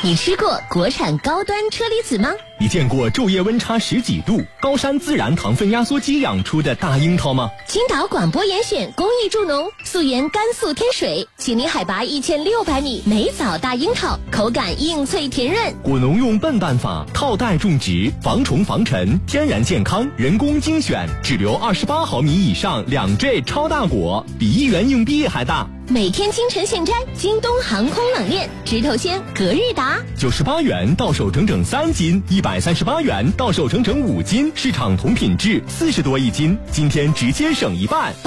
你吃过国产高端车厘子吗？ 你见过昼夜温差10几度、高山自然糖分压缩机养出的大樱桃吗？ 青岛广播严选公益助农，溯源甘肃天水，紧邻海拔1600米，梅枣大樱桃，口感硬脆甜润。 果农用笨办法套袋种植，防虫防尘，天然健康，人工精选，只留28毫米以上2坠超大果，比1元硬币还大。 每天清晨现摘，京东航空冷链，直头鲜，隔日达 ，98元到手整整3斤，138元到手整整5斤，市场同品质40多一斤，今天直接省一半。